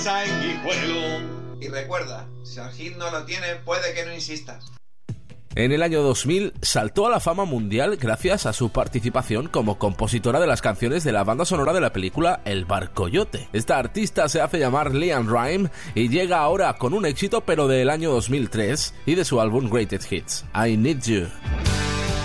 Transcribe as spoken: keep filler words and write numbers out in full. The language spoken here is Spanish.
Sanguijuelo. Y recuerda, si el hit no lo tiene, puede que no insistas. En el año dos mil saltó a la fama mundial gracias a su participación como compositora de las canciones de la banda sonora de la película El Barcoyote. Esta artista se hace llamar LeAnn Rimes y llega ahora con un éxito pero del año dos mil tres y de su álbum Greatest Hits, I Need You.